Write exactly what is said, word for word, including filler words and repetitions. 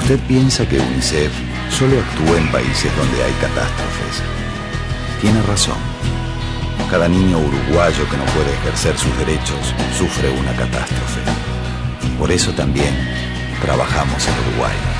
Usted piensa que UNICEF solo actúa en países donde hay catástrofes. Tiene razón. Cada niño uruguayo que no puede ejercer sus derechos sufre una catástrofe. Por eso también trabajamos en Uruguay.